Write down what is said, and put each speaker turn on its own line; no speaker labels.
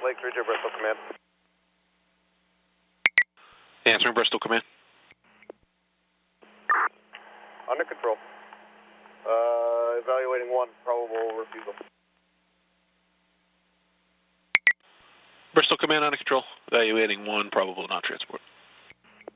Lake 3 Bristol Command.
Answering Bristol Command.
Under control. Evaluating 1, probable refusal.
Bristol Command under control. Evaluating 1, probable non-transport.